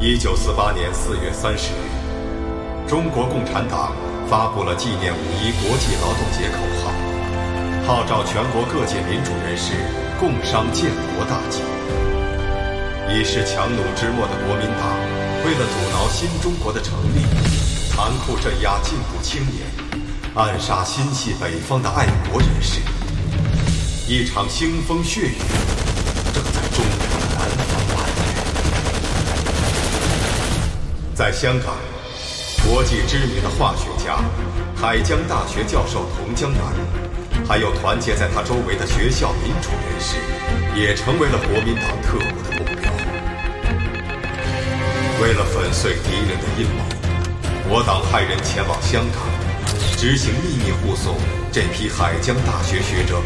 1948年4月30日，中国共产党发布了纪念5·1国际劳动节口号，号召全国各界民主人士共商建国大计。已是强弩之末的国民党，为了阻挠新中国的成立，残酷镇压进步青年，暗杀心系北方的爱国人士。一场腥风血雨正在中国的南方蔓延。在香港，国际知名的化学家、海江大学教授童江南，还有团结在他周围的学校民主人士，也成为了国民党特务的目标。为了粉碎敌人的阴谋，我党派人前往香港，执行秘密护送这批海江大学学者